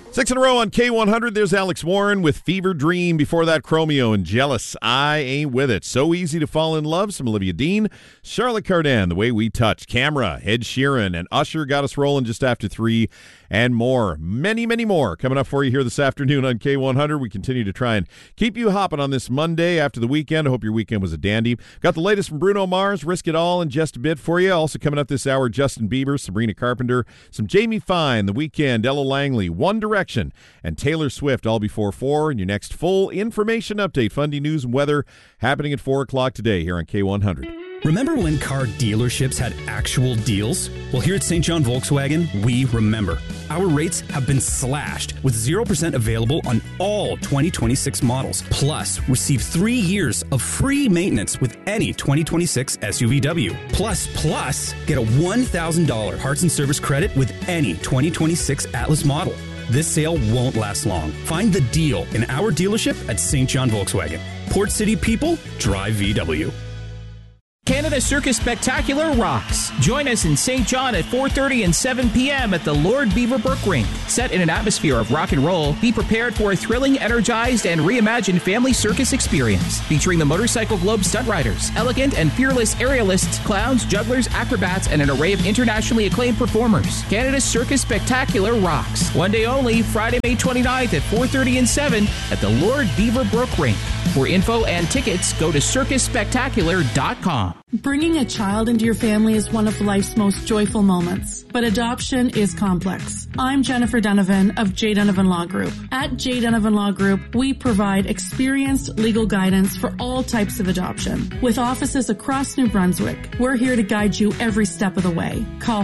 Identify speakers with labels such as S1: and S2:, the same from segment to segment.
S1: 6 in a row on K100. There's Alex Warren with Fever Dream. Before that, Chromeo and Jealous. I Ain't With It. So Easy to Fall in Love. Some Olivia Dean. Charlotte Cardin, The Way We Touch. Camera, Ed Sheeran, and Usher got us rolling just after 3, and more. Many, many more coming up for you here this afternoon on K100. We continue to try and keep you hopping on this Monday after the weekend. I hope your weekend was a dandy. Got the latest from Bruno Mars, Risk It All in just a bit for you. Also coming up this hour, Justin Bieber, Sabrina Carpenter, some Jamie Fine, The Weeknd, Ella Langley, One Direction, and Taylor Swift, all before 4. And your next full information update, Fundy News and Weather, happening at 4 o'clock today here on K100.
S2: Remember when car dealerships had actual deals? Well, here at St. John Volkswagen, we remember. Our rates have been slashed with 0% available on all 2026 models. Plus, receive 3 years of free maintenance with any 2026 SUVW. Plus, get a $1,000 parts and service credit with any 2026 Atlas model. This sale won't last long. Find the deal in our dealership at St. John Volkswagen. Port City people, drive VW.
S3: Canada Circus Spectacular rocks. Join us in St. John at 4:30 and 7 p.m. at the Lord Beaverbrook Rink. Set in an atmosphere of rock and roll, be prepared for a thrilling, energized, and reimagined family circus experience. Featuring the Motorcycle Globe stunt riders, elegant and fearless aerialists, clowns, jugglers, acrobats, and an array of internationally acclaimed performers. Canada Circus Spectacular rocks. One day only, Friday, May 29th at 4:30 and 7 at the Lord Beaverbrook Rink. For info and tickets, go to circusspectacular.com.
S4: Bringing a child into your family is one of life's most joyful moments, but adoption is complex. I'm Jennifer Donovan of J. Donovan Law Group. At J. Donovan Law Group, we provide experienced legal guidance for all types of adoption. With offices across New Brunswick, we're here to guide you every step of the way. Call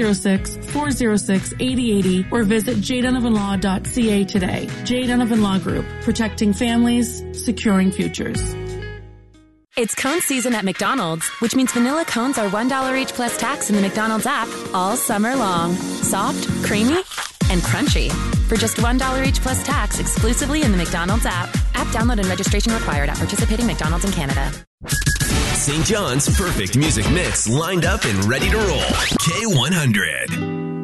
S4: 506-406-8080 or visit jdonovanlaw.ca today. J. Donovan Law Group, protecting families, securing futures.
S5: It's cone season at McDonald's, which means vanilla cones are $1 each plus tax in the McDonald's app all summer long. Soft, creamy, and crunchy. For just $1 each plus tax exclusively in the McDonald's app. App download and registration required at participating McDonald's in Canada.
S6: St. John's perfect music mix lined up and ready to roll. K100.